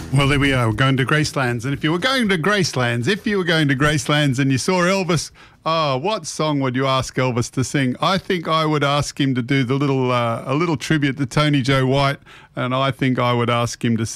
Well, there we are. We're going to Gracelands. And if you were going to Gracelands and you saw Elvis, what song would you ask Elvis to sing? I think I would ask him to do the a little tribute to Tony Joe White, and I think I would ask him to